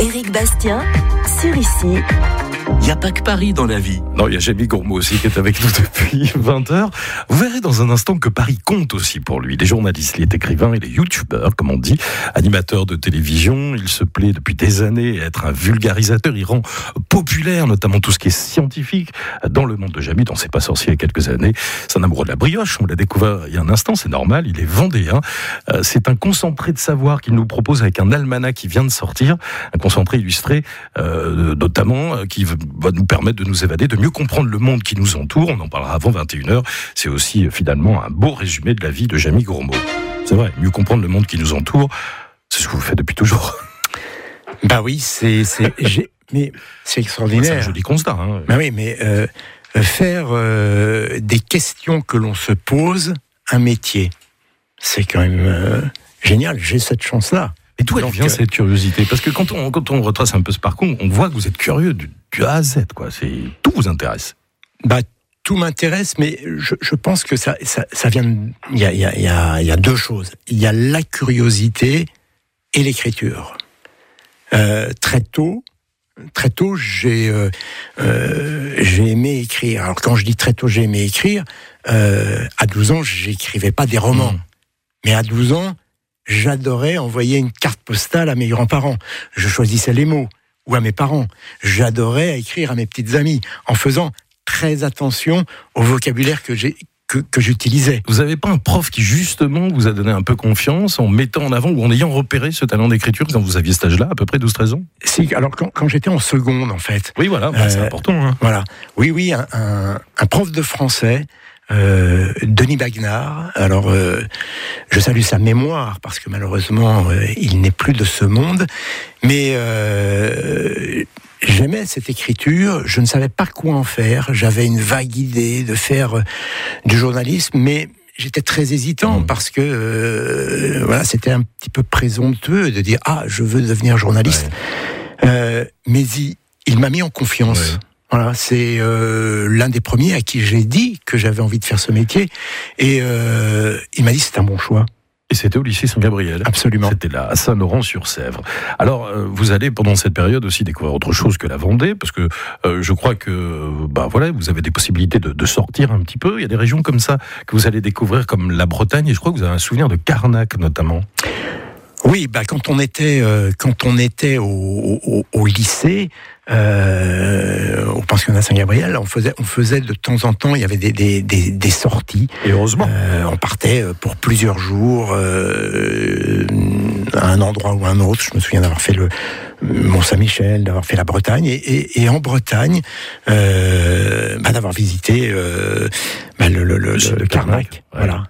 Éric Bastien, sur Ici. Il n'y a pas que Paris dans la vie. Non, il y a Jamie Gourmaud aussi qui est avec nous depuis 20h. Vous verrez dans un instant que Paris compte aussi pour lui. Il est journaliste, il est écrivain, il est youtubeur, comme on dit, animateur de télévision. Il se plaît depuis des années à être un vulgarisateur. Il rend populaire notamment tout ce qui est scientifique dans le monde de Jamie, dont C'est pas sorcier il y a quelques années. C'est un amoureux de la brioche, on l'a découvert il y a un instant, c'est normal, il est vendéen. C'est un concentré de savoir qu'il nous propose avec un almanach qui vient de sortir, un concentré illustré notamment qui va nous permettre de nous évader, de mieux comprendre le monde qui nous entoure. On en parlera avant 21h. C'est aussi finalement un beau résumé de la vie de Jamie Gourmaud. C'est vrai, mieux comprendre le monde qui nous entoure, c'est ce que vous faites depuis toujours. Bah oui, mais c'est extraordinaire. C'est un joli constat. Bah oui, mais faire des questions que l'on se pose un métier, c'est quand même génial. J'ai cette chance-là. Et d'où elle vient cette curiosité ? Parce que quand on retrace un peu ce parcours, on voit que vous êtes curieux du A à Z, quoi. Tout vous intéresse. Bah, tout m'intéresse, mais je pense que ça vient. Il y a deux choses. Il y a la curiosité et l'écriture. Très tôt, j'ai aimé écrire. Alors quand je dis très tôt, j'ai aimé écrire. À 12 ans, j'écrivais pas des romans, mais à 12 ans. J'adorais envoyer une carte postale à mes grands-parents. Je choisissais les mots, ou à mes parents. J'adorais écrire à mes petites amies, en faisant très attention au vocabulaire que j'utilisais. Vous n'avez pas un prof qui, justement, vous a donné un peu confiance en mettant en avant ou en ayant repéré ce talent d'écriture quand vous aviez cet âge-là, à peu près 12-13 ans ? Si, alors quand j'étais en seconde, en fait. Oui, voilà, c'est important. Voilà. Oui, un prof de français... Denis Bagnard. Alors, je salue sa mémoire parce que malheureusement, il n'est plus de ce monde. Mais j'aimais cette écriture. Je ne savais pas quoi en faire. J'avais une vague idée de faire du journalisme, mais j'étais très hésitant parce que c'était un petit peu présomptueux de dire je veux devenir journaliste. Ouais. Mais il m'a mis en confiance. Ouais. Voilà, c'est l'un des premiers à qui j'ai dit que j'avais envie de faire ce métier. Et il m'a dit c'est un bon choix. Et c'était au lycée Saint-Gabriel. Absolument. C'était là, à Saint-Laurent-sur-Sèvre. Alors, vous allez, pendant cette période, aussi découvrir autre chose que la Vendée, parce que je crois que, vous avez des possibilités de sortir un petit peu. Il y a des régions comme ça que vous allez découvrir, comme la Bretagne, et je crois que vous avez un souvenir de Carnac, notamment. Oui, quand on était au lycée, au pensionnat Saint-Gabriel, on faisait de temps en temps, il y avait des sorties. Et heureusement. On partait pour plusieurs jours à un endroit ou à un autre. Je me souviens d'avoir fait le Mont-Saint-Michel, d'avoir fait la Bretagne et en Bretagne, d'avoir visité le Carnac. Voilà,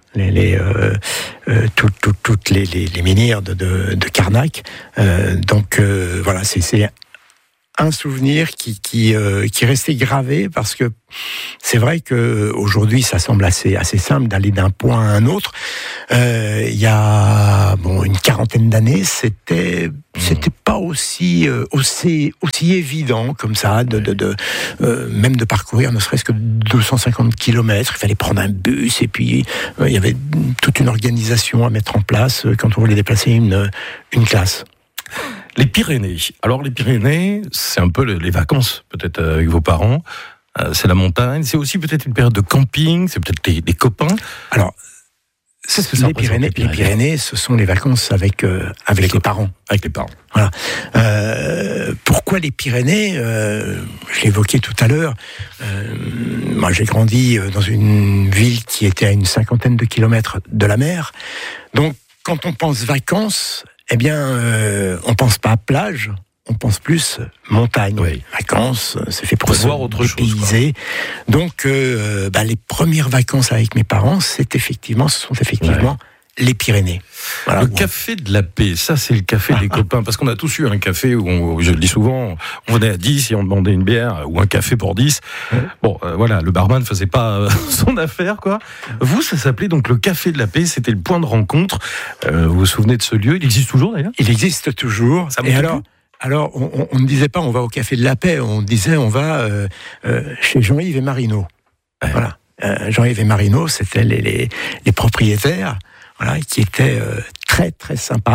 toutes les menhirs de Carnac. Donc voilà, c'est un souvenir qui restait gravé parce que c'est vrai que aujourd'hui ça semble assez simple d'aller d'un point à un autre. Il y a une quarantaine d'années, c'était pas aussi évident comme ça même de parcourir ne serait-ce que 250 km. Il fallait prendre un bus et puis il y avait toute une organisation à mettre en place quand on voulait déplacer une classe. Les Pyrénées. Alors les Pyrénées, c'est un peu les vacances, peut-être avec vos parents. C'est la montagne. C'est aussi peut-être une période de camping. C'est peut-être les copains. Alors, les Pyrénées, ce sont les vacances avec les parents. Avec les parents. Voilà. Pourquoi les Pyrénées ? Je l'évoquais tout à l'heure. Moi, j'ai grandi dans une ville qui était à une 50aine de kilomètres de la mer. Donc, quand on pense vacances, on pense pas à plage, on pense plus montagne. Oui. Vacances, c'est fait pour voir autre chose. Dépayser. Donc, les premières vacances avec mes parents, ce sont effectivement les Pyrénées. Voilà, le café de la paix, ça c'est le café des copains, parce qu'on a tous eu un café où, je le dis souvent, on venait à 10 et on demandait une bière, ou un café pour 10. Bon, le barman ne faisait pas son affaire, quoi. Vous, ça s'appelait donc le café de la paix, c'était le point de rencontre. Vous vous souvenez de ce lieu ? Il existe toujours d'ailleurs ? Il existe toujours. Ça et alors, on ne disait pas on va au café de la paix, on disait on va chez Jean-Yves et Marino. Ouais. Voilà. Jean-Yves et Marino, c'était les propriétaires. Voilà, qui était très très sympa,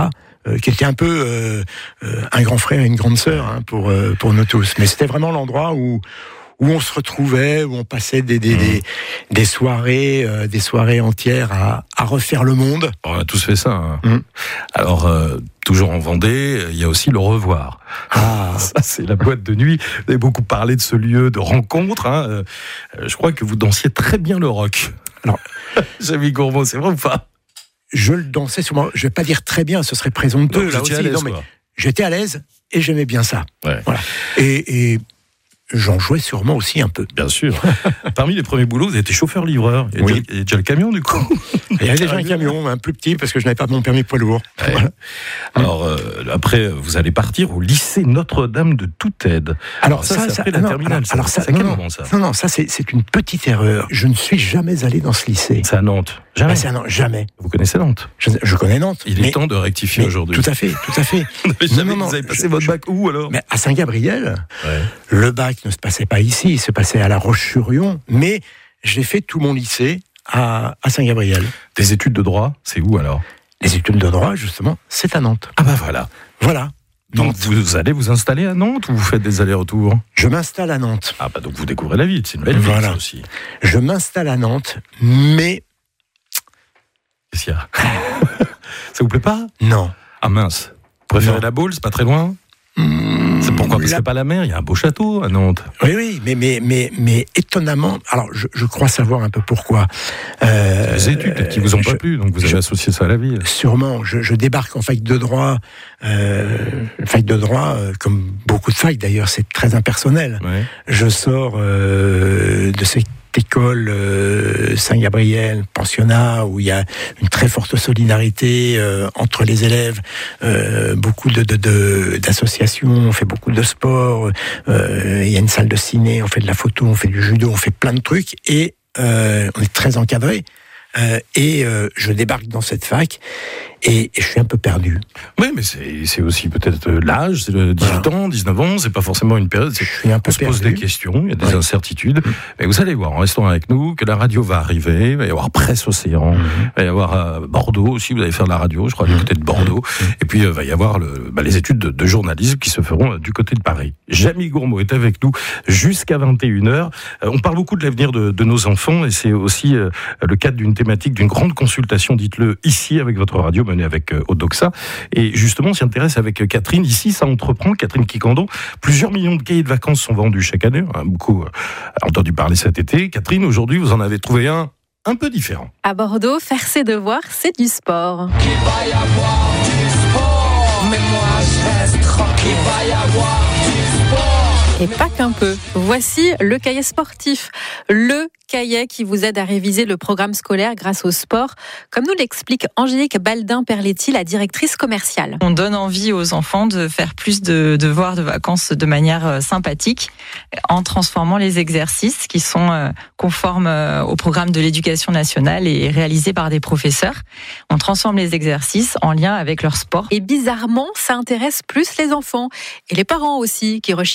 qui était un peu un grand frère et une grande sœur pour nous tous. Mais c'était vraiment l'endroit où on se retrouvait, où on passait des soirées entières à refaire le monde. On a tous fait ça. Hein. Alors, toujours en Vendée, il y a aussi le Revoir. Ça, c'est la boîte de nuit. Vous avez beaucoup parlé de ce lieu de rencontre. Hein. Je crois que vous dansiez très bien le rock. Alors, Jamie Gourmaud, c'est vrai ou pas? Je le dansais sûrement. Je vais pas dire très bien, ce serait présomptueux. Non, là aussi. l'aise, Mais j'étais à l'aise et j'aimais bien ça. Ouais. Voilà. Et j'en jouais sûrement aussi un peu. Bien sûr. Parmi les premiers boulots, vous avez été chauffeur-livreur. Il y a déjà le camion, du coup. Il y avait déjà un camion, un plus petit, parce que je n'avais pas mon permis poids lourd. Ouais. Voilà. Alors, après, vous allez partir au lycée Notre-Dame de Toute-Aide. Alors ça, c'est après la terminale. Ça, c'est à quel moment, ça? Non, ça, c'est une petite erreur. Je ne suis jamais allé dans ce lycée. C'est à Nantes. Jamais. C'est à Nantes, jamais. Vous connaissez Nantes? Je connais Nantes. Il est temps de rectifier aujourd'hui. Tout à fait. Vous avez passé votre bac où, alors? Mais à Saint-Gabriel, le bac ne se passait pas ici, il se passait à La Roche-sur-Yon, mais j'ai fait tout mon lycée à Saint-Gabriel. Des études de droit, c'est où alors? Les études de droit, justement, c'est à Nantes. Ah bah voilà. Voilà. Donc vous allez vous installer à Nantes ou vous faites des allers-retours? Je m'installe à Nantes. Ah bah donc vous découvrez la ville, c'est une belle ville ça aussi. Je m'installe à Nantes, mais... Qu'est-ce qu'il y a? Ça vous plaît pas? Non. Ah mince. Vous préférez la Baule, c'est pas très loin? C'est pourquoi? Parce qu'il n'y a pas la mer, il y a un beau château à Nantes. Oui, mais étonnamment, alors je crois savoir un peu pourquoi. Les études peut-être qui vous ont pas plu, donc vous avez associé ça à la ville. Sûrement, je débarque en fac de droit, comme beaucoup de facs d'ailleurs, c'est très impersonnel. Ouais. Je sors de cette école Saint-Gabriel, pensionnat, où il y a une très forte solidarité entre les élèves, beaucoup d'associations, on fait beaucoup de sport, il y a une salle de ciné, on fait de la photo, on fait du judo, on fait plein de trucs, et on est très encadré. Et je débarque dans cette fac et je suis un peu perdu. Oui, mais c'est aussi peut-être l'âge, c'est le 18 ans, 19 ans, c'est pas forcément une période. Je suis un peu perdu. On se pose des questions, il y a des incertitudes. Mais vous allez voir, en restant avec nous, que la radio va arriver, il va y avoir Presse Océan, il va y avoir Bordeaux aussi, vous allez faire de la radio, je crois, du côté de Bordeaux. Et puis il va y avoir les études de journalisme qui se feront du côté de Paris. Jamie Gourmaud est avec nous jusqu'à 21h. On parle beaucoup de l'avenir de nos enfants et c'est aussi le cadre d'une thématique, d'une grande consultation, dites-le ici avec votre radio menée avec Odoxa. Et justement, on s'y intéresse avec Catherine. Ici, ça entreprend, Catherine Quiquendon. Plusieurs millions de cahiers de vacances sont vendus chaque année. Beaucoup entendu parler cet été. Catherine, aujourd'hui, vous en avez trouvé un peu différent. À Bordeaux, faire ses devoirs, c'est du sport. Il va y avoir du sport, mais moi je reste tranquille. Il va y avoir du sport. Et pas qu'un peu. Voici le cahier sportif. Le cahier qui vous aide à réviser le programme scolaire grâce au sport, comme nous l'explique Angélique Baldin-Perletti, la directrice commerciale. On donne envie aux enfants de faire plus de devoirs de vacances de manière sympathique en transformant les exercices qui sont conformes au programme de l'éducation nationale et réalisés par des professeurs. On transforme les exercices en lien avec leur sport. Et bizarrement, ça intéresse plus les enfants et les parents aussi qui recherchent